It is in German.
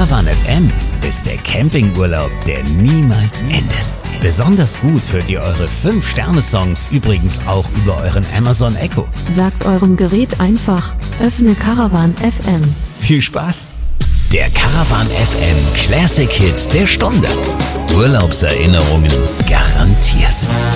Caravan FM ist der Campingurlaub, der niemals endet. Besonders gut hört ihr eure 5-Sterne-Songs übrigens auch über euren Amazon Echo. Sagt eurem Gerät einfach, öffne Caravan FM. Viel Spaß! Der Caravan FM Classic Hit der Stunde. Urlaubserinnerungen garantiert.